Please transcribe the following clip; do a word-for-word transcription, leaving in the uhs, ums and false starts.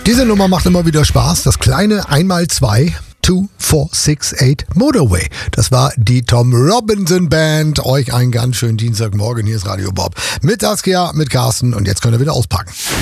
Diese Nummer macht immer wieder Spaß. Das kleine einmal zwei zwei vier sechs acht Motorway. Das war die Tom Robinson Band. Euch einen ganz schönen Dienstagmorgen. Hier ist Radio Bob. Mit Saskia, mit Carsten und jetzt könnt ihr wieder auspacken.